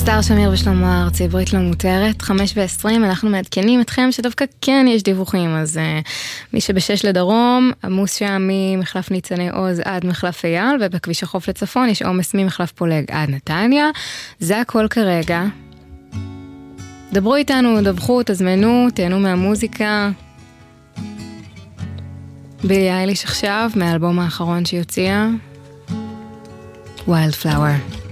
סטאר שמיר ושלמה ארצי, ברית לא מותרת, 5:20, אנחנו מעדכנים אתכם שדווקא כן יש דיווחים, אז מי שבשש לדרום, עמוס שם ממחלף ניצני עוז עד מחלף אייל, ובכביש החוף לצפון יש עומס ממחלף פולג עד נתניה, זה הכל כרגע. דברו איתנו, דווחו, תזמנו, תהנו מהמוזיקה. בילי אייליש עכשיו, מהאלבום האחרון שהיא הוציאה, Wildflower.